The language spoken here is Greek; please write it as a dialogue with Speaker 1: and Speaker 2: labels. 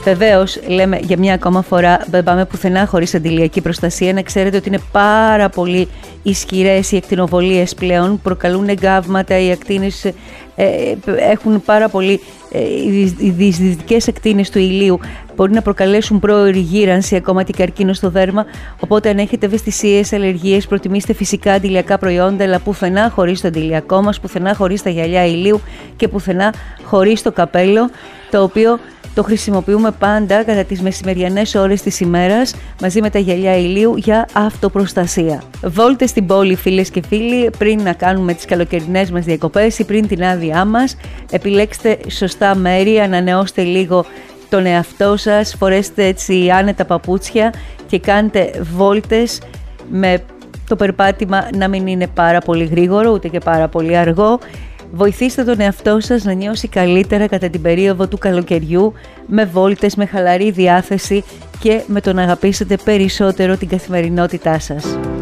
Speaker 1: Βεβαίως, λέμε για μια ακόμα φορά, δεν πάμε πουθενά χωρίς αντιλιακή προστασία. Να ξέρετε ότι είναι πάρα πολύ ισχυρές οι ακτινοβολίες πλέον, προκαλούν εγκάβματα, οι ακτίνες έχουν πάρα πολύ, οι διεισδυτικές ακτίνες του ηλίου μπορεί να προκαλέσουν πρόωρη γύρανση, ακόμα και καρκίνο στο δέρμα. Οπότε, αν έχετε ευαισθησίες, αλλεργίες, προτιμήστε φυσικά αντιλιακά προϊόντα, αλλά πουθενά χωρίς το αντιλιακό μας, πουθενά χωρίς τα γυαλιά ηλίου και πουθενά χωρίς το καπέλο, το οποίο το χρησιμοποιούμε πάντα κατά τις μεσημεριανές ώρες της ημέρας μαζί με τα γυαλιά ηλίου για αυτοπροστασία. Βόλτες στην πόλη, φίλες και φίλοι, πριν να κάνουμε τις καλοκαιρινές μας διακοπές ή πριν την άδειά μας. Επιλέξτε σωστά μέρη, ανανεώστε λίγο τον εαυτό σας, φορέστε έτσι άνετα παπούτσια και κάντε βόλτες με το περπάτημα να μην είναι πάρα πολύ γρήγορο ούτε και πάρα πολύ αργό. Βοηθήστε τον εαυτό σας να νιώσει καλύτερα κατά την περίοδο του καλοκαιριού με βόλτες, με χαλαρή διάθεση και με το να αγαπήσετε περισσότερο την καθημερινότητά σας.